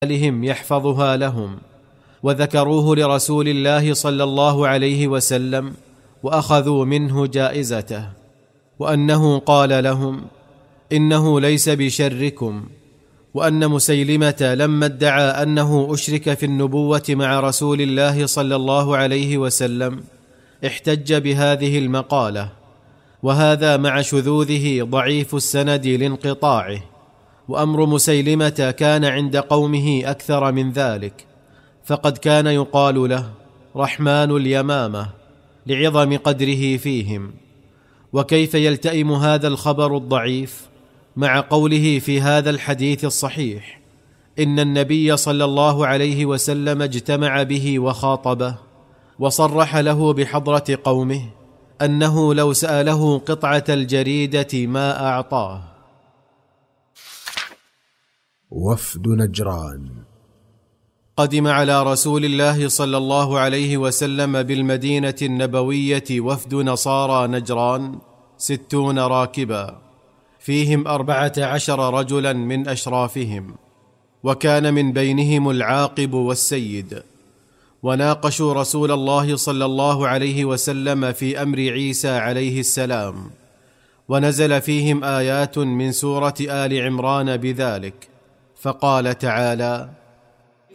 لهم يحفظها لهم، وذكروه لرسول الله صلى الله عليه وسلم وأخذوا منه جائزته، وأنه قال لهم: إنه ليس بشركم، وأن مسيلمة لما ادعى أنه أشرك في النبوة مع رسول الله صلى الله عليه وسلم احتج بهذه المقالة، وهذا مع شذوذه ضعيف السند لانقطاعه. وأمر مسيلمة كان عند قومه أكثر من ذلك، فقد كان يقال له رحمن اليمامة لعظم قدره فيهم. وكيف يلتئم هذا الخبر الضعيف مع قوله في هذا الحديث الصحيح: إن النبي صلى الله عليه وسلم اجتمع به وخاطبه، وصرح له بحضرة قومه أنه لو سأله قطعة الجريدة ما أعطاه. وفد نجران. قدم على رسول الله صلى الله عليه وسلم بالمدينة النبوية وفد نصارى نجران 60 راكبا، فيهم 14 رجلا من أشرافهم، وكان من بينهم العاقب والسيد. وناقشوا رسول الله صلى الله عليه وسلم في أمر عيسى عليه السلام، ونزل فيهم آيات من سورة آل عمران بذلك، فقال تعالى: